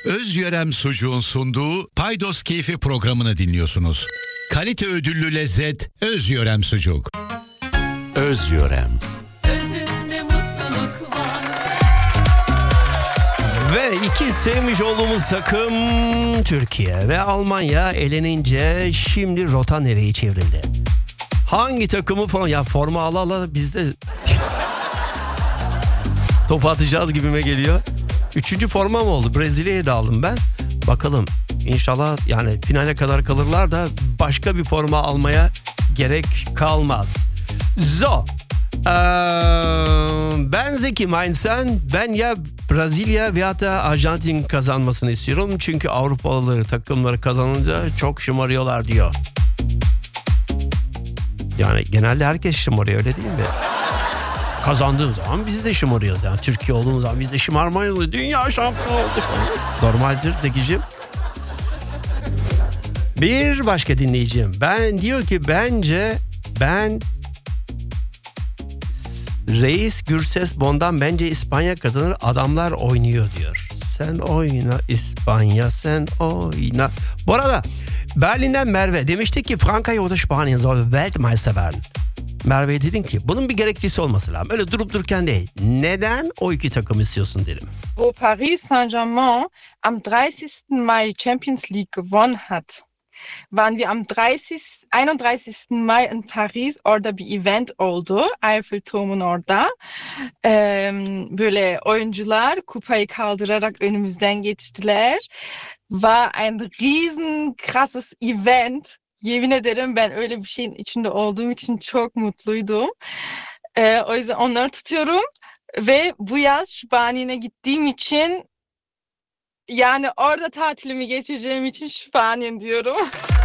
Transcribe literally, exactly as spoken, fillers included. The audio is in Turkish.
Özyörem Sucuğun sunduğu Paydos Keyfi programını dinliyorsunuz. Kalite ödüllü lezzet Özyörem Sucuk. Özyörem. Özünde mutluluk var. Ve iki sevmiş olduğumuz takım Türkiye ve Almanya elenince şimdi rota nereye çevrildi? Hangi takımı falan ya forma ala ala biz de top atacağız gibime geliyor. Üçüncü forma mı oldu? Brezilya'ya da aldım ben. Bakalım inşallah yani finale kadar kalırlar da başka bir forma almaya gerek kalmaz. So. Ee, ben Zeki Mainzen. Ben ya Brezilya veya da Arjantin kazanmasını istiyorum. Çünkü Avrupalıları takımları kazanınca çok şımarıyorlar diyor. Yani genelde herkes şımarıyor, öyle değil mi? Kazandığım zaman biz de şımarıyoruz. Yani Türkiye olduğumuz zaman biz de şımarmayız. Dünya şampiyonu olduk. Normaldir Zekiciğim. Bir başka dinleyicim. Ben diyor ki bence ben Reis Gürses Bon'dan bence İspanya kazanır. Adamlar oynuyor diyor. Sen oyna İspanya, sen oyna. Bu arada Berlin'den Merve demişti ki Frankreich oder Spanien soll Weltmeister werden. Merve'ye dedin ki bunun bir gerekçesi olması lazım. Öyle durup dururken değil. Neden o iki takım istiyorsun dedim. Wo Paris Saint-Germain am dreißigsten Mai Champions League gewonnen hat, waren wir am dreißigsten einunddreißigsten Mai in Paris. Orada bir event oldu. Eiffelturm'un orada. Ee, böyle oyuncular kupayı kaldırarak önümüzden geçtiler. War ein riesen krasses Event. Yemin ederim ben öyle bir şeyin içinde olduğum için çok mutluydum. Ee, o yüzden onları tutuyorum. Ve bu yaz Spania'ya gittiğim için yani orada tatilimi geçireceğim için Spanien diyorum.